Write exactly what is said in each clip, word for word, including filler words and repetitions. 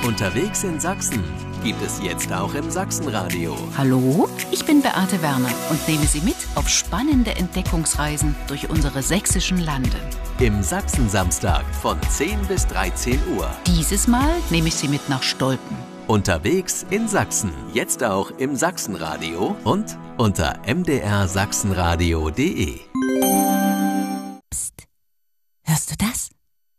Unterwegs in Sachsen gibt es jetzt auch im Sachsenradio. Hallo, ich bin Beate Werner und nehme Sie mit auf spannende Entdeckungsreisen durch unsere sächsischen Lande. Im Sachsen-Samstag von zehn bis dreizehn Uhr. Dieses Mal nehme ich Sie mit nach Stolpen. Unterwegs in Sachsen, jetzt auch im Sachsenradio und unter m d r sachsenradio punkt d e. Psst, hörst du das?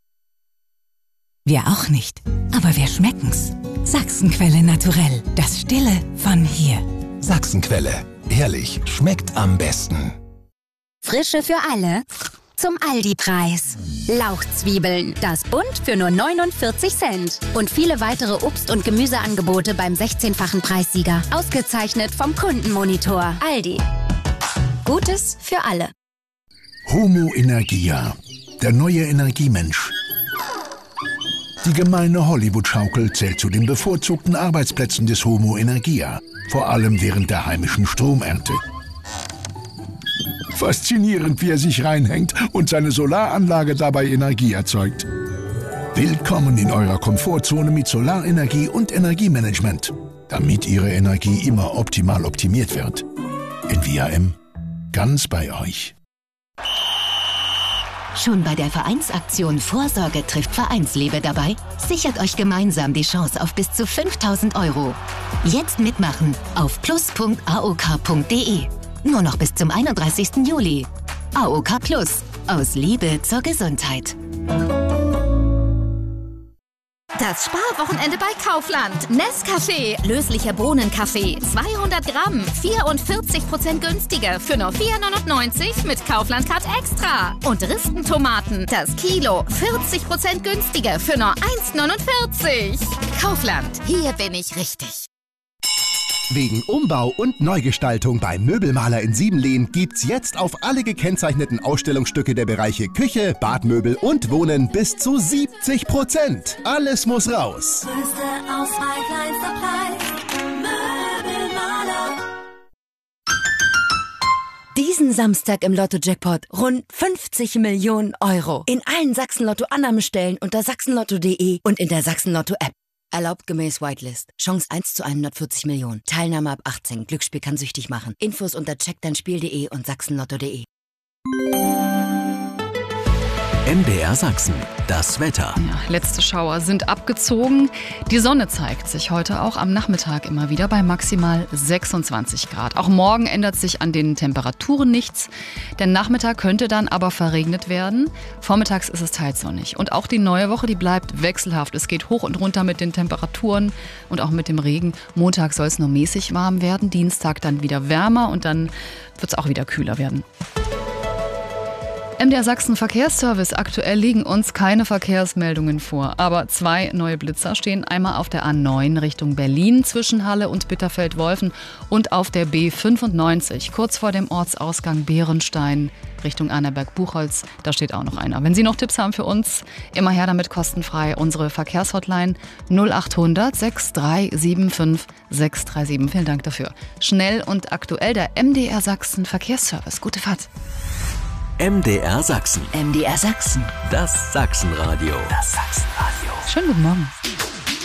Wir auch nicht, aber wir schmecken's. Sachsenquelle naturell, das Stille von hier. Sachsenquelle, ehrlich, schmeckt am besten. Frische für alle zum Aldi-Preis. Lauchzwiebeln, das Bund für nur neunundvierzig Cent. Und viele weitere Obst- und Gemüseangebote beim sechzehnfachen Preissieger. Ausgezeichnet vom Kundenmonitor. Aldi. Gutes für alle. Homo Energia, der neue Energiemensch. Die gemeine Hollywood-Schaukel zählt zu den bevorzugten Arbeitsplätzen des Homo Energia, vor allem während der heimischen Stromernte. Faszinierend, wie er sich reinhängt und seine Solaranlage dabei Energie erzeugt. Willkommen in eurer Komfortzone mit Solarenergie und Energiemanagement, damit Ihre Energie immer optimal optimiert wird. In V R M, ganz bei euch. Schon bei der Vereinsaktion Vorsorge trifft Vereinsliebe dabei? Sichert euch gemeinsam die Chance auf bis zu fünftausend Euro. Jetzt mitmachen auf plus punkt a o k punkt d e. Nur noch bis zum einunddreißigsten Juli. A O K Plus. Aus Liebe zur Gesundheit. Das Sparwochenende bei Kaufland. Nescafé, löslicher Bohnenkaffee, zweihundert Gramm, vierundvierzig Prozent günstiger für nur vier neunundneunzig mit Kaufland-Card Extra. Und Ristentomaten, das Kilo, vierzig Prozent günstiger für nur eins neunundvierzig. Kaufland, hier bin ich richtig. Wegen Umbau und Neugestaltung beim Möbelmaler in Siebenlehn gibt's jetzt auf alle gekennzeichneten Ausstellungsstücke der Bereiche Küche, Badmöbel und Wohnen bis zu siebzig Prozent. Alles muss raus. Größte Auswahl, kleinster Preis. Möbelmaler. Diesen Samstag im Lotto-Jackpot rund fünfzig Millionen Euro. In allen Sachsen-Lotto-Annahmestellen unter sachsenlotto punkt d e und in der Sachsen-Lotto-App. Erlaubt gemäß Whitelist. Chance eins zu hundertvierzig Millionen. Teilnahme ab achtzehn. Glücksspiel kann süchtig machen. Infos unter check dein spiel punkt d e und sachsenlotto punkt d e. M D R Sachsen, das Wetter. Ja, letzte Schauer sind abgezogen. Die Sonne zeigt sich heute auch am Nachmittag immer wieder bei maximal sechsundzwanzig Grad. Auch morgen ändert sich an den Temperaturen nichts. Der Nachmittag könnte dann aber verregnet werden. Vormittags ist es teils sonnig. Und auch die neue Woche, die bleibt wechselhaft. Es geht hoch und runter mit den Temperaturen und auch mit dem Regen. Montag soll es nur mäßig warm werden. Dienstag dann wieder wärmer und dann wird es auch wieder kühler werden. M D R Sachsen Verkehrsservice. Aktuell liegen uns keine Verkehrsmeldungen vor. Aber zwei neue Blitzer stehen einmal auf der A neun Richtung Berlin zwischen Halle und Bitterfeld-Wolfen und auf der B fünfundneunzig kurz vor dem Ortsausgang Bärenstein Richtung Annaberg-Buchholz. Da steht auch noch einer. Wenn Sie noch Tipps haben für uns, immer her damit kostenfrei. Unsere Verkehrshotline null achthundert sechs drei sieben fünf sechs drei sieben. Vielen Dank dafür. Schnell und aktuell der M D R Sachsen Verkehrsservice. Gute Fahrt. M D R Sachsen. M D R Sachsen. Das Sachsenradio. Das Sachsenradio. Schönen guten Morgen.